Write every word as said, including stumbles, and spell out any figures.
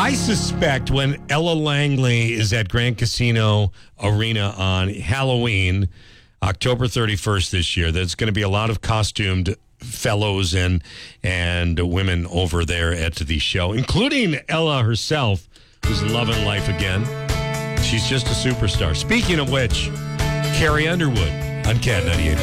I suspect when Ella Langley is at Grand Casino Arena on Halloween, October thirty-first this year, there's going to be a lot of costumed fellows and and women over there at the show, including Ella herself, who's loving life again. She's just a superstar. Speaking of which, Carrie Underwood on Cat ninety-eight.